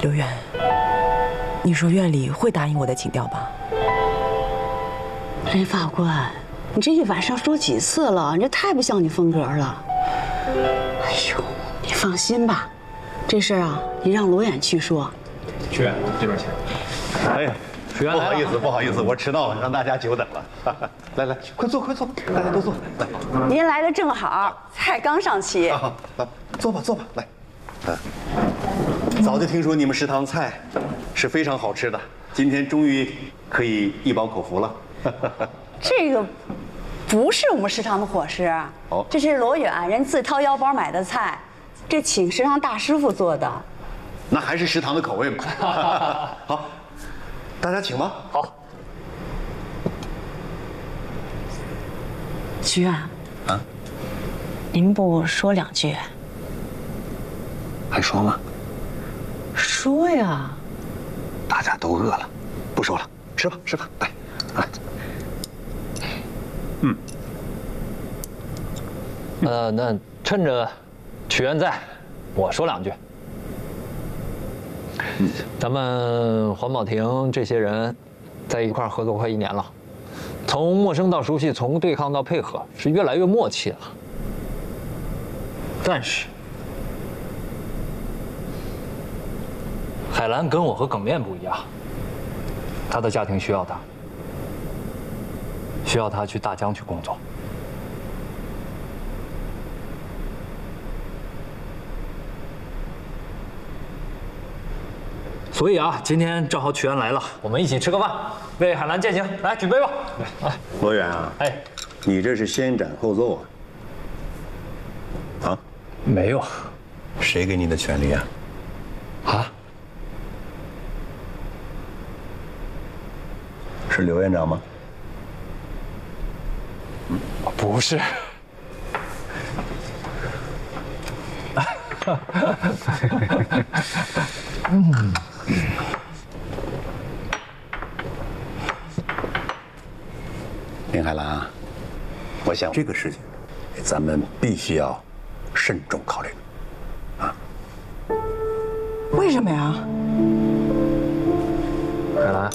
刘远，你说院里会答应我的请调吧？ 哎，法官，你这一晚上说几次了？你这太不像你风格了。哎呦，你放心吧，这事儿啊，你让罗远去说。 学员这边请。 哎呀，不好意思，不好意思，我迟到了，让大家久等了。来来，快坐，快坐，大家都坐。来， 您来的正好，菜刚上齐。 好，来，坐吧，坐吧，来。早就听说你们食堂菜是非常好吃的，今天终于可以一饱口福了。 这个不是我们食堂的伙食， 哦， 这是罗远人自掏腰包买的菜，这请食堂大师傅做的。 那还是食堂的口味嘛。好，大家请吧。 好。 徐院， 啊， 您不说两句？ 还说吗？ 说呀。 大家都饿了，不说了，吃吧，吃吧，来，来。 那趁着曲院在，我说两句。咱们环保亭这些人在一块儿合作快1年了，从陌生到熟悉，从对抗到配合，是越来越默契了。但是，海兰跟我和耿面不一样，她的家庭需要她，需要她去大疆去工作。所以啊，今天正好曲院来了，我们一起吃个饭，为海兰践行。来，举杯吧。来， 罗远啊， 哎， 你这是先斩后奏啊？啊？ 没有。 谁给你的权利啊？ 啊？ 是刘院长吗？ 不是。 林海兰啊，我想这个事情，咱们必须要慎重考虑。啊？ 为什么呀？ 海兰，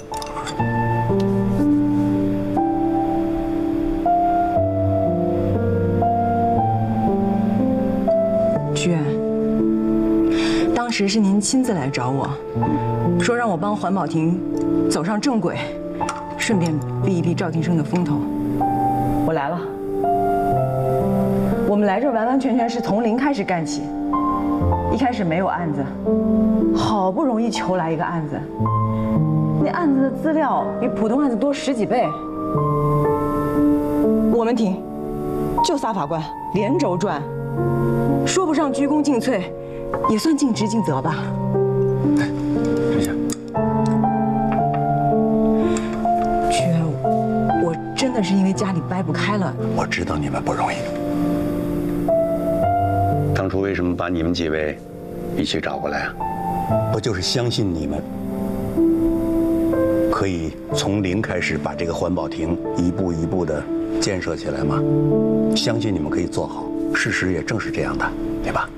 曲院，当时是您亲自来找我，说让我帮环保亭走上正轨，顺便避一避赵庭生的风头。我来了。我们来这完完全全是从零开始干起，一开始没有案子，好不容易求来一个案子，那案子的资料比普通案子多10几倍。我们庭就仨法官连轴转，说不上鞠躬尽瘁，也算尽职尽责吧。 坐下。 曲院，我真的是因为家里掰不开了。 我知道你们不容易。当初为什么把你们几位一起找过来啊？不就是相信你们可以从零开始把这个环保亭一步一步的建设起来吗？相信你们可以做好，事实也正是这样的，对吧？